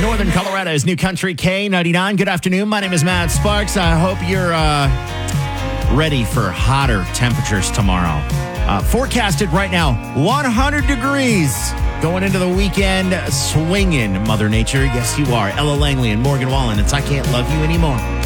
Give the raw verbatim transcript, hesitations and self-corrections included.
Northern Colorado's New Country K ninety-nine. Good afternoon. My name is Matt Sparks. I hope you're uh, ready for hotter temperatures tomorrow. Uh, forecasted right now, one hundred degrees. Going into the weekend, swinging, Mother Nature. Yes, you are. Ella Langley and Morgan Wallen. It's I Can't Love You Anymore.